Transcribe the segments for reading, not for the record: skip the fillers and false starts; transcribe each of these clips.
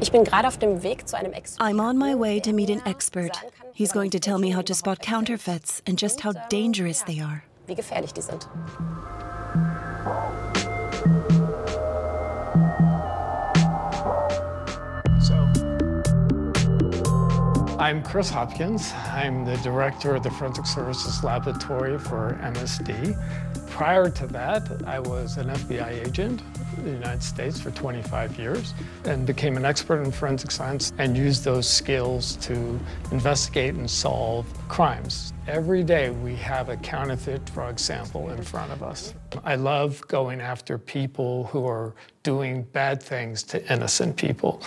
Ich bin gerade auf dem Weg zu einem Experten. I'm on my way to meet an expert. He's going to tell me how to spot counterfeits and just how dangerous they are. Wie gefährlich die sind. I'm Chris Hopkins. I'm the director of the Forensic Services Laboratory for MSD. Prior to that, I was an FBI agent in the United States for 25 years and became an expert in forensic science and used those skills to investigate and solve crimes. Every day we have a counterfeit drug sample in front of us. I love going after people who are doing bad things to innocent people.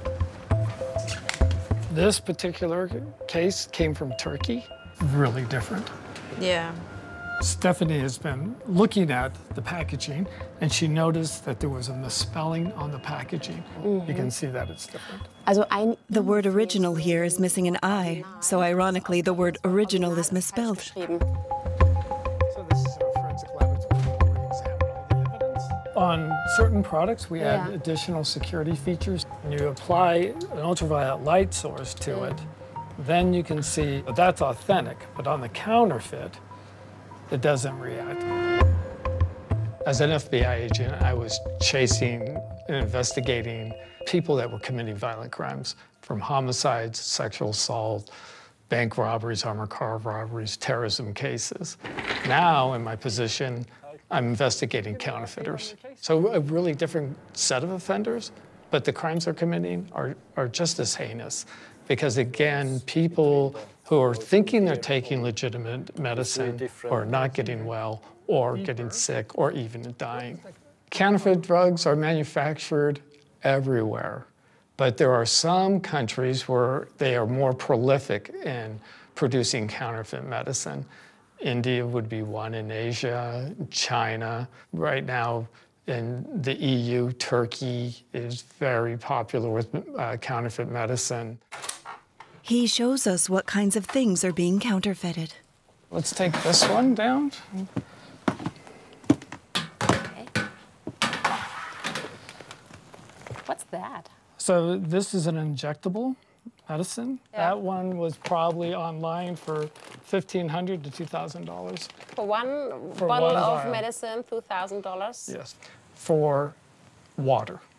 This particular case came from Turkey, really different. Yeah. Stephanie has been looking at the packaging, and she noticed that there was a misspelling on the packaging. You can see that it's different. The word original here is missing an I, so ironically the word original is misspelled. So this is our forensic laboratory where we examine all the evidence. On certain products, we add additional security features. When you apply an ultraviolet light source to it, then you can see that that's authentic, but on the counterfeit, it doesn't react. As an FBI agent, I was chasing and investigating people that were committing violent crimes, from homicides, sexual assault, bank robberies, armored car robberies, terrorism cases. Now, in my position, I'm investigating counterfeiters. So a really different set of offenders, but the crimes they're committing are just as heinous. Because again, people who are thinking they're taking legitimate medicine or not getting well or getting sick or even dying. Counterfeit drugs are manufactured everywhere, but there are some countries where they are more prolific in producing counterfeit medicine. India would be one, in Asia, China. Right now in the EU, Turkey is very popular with counterfeit medicine. He shows us what kinds of things are being counterfeited. Let's take this one down. Okay. What's that? So this is an injectable medicine. Yeah. That one was probably online for $1,500 to $2,000. For one bottle of medicine, $2,000? Yes. For water.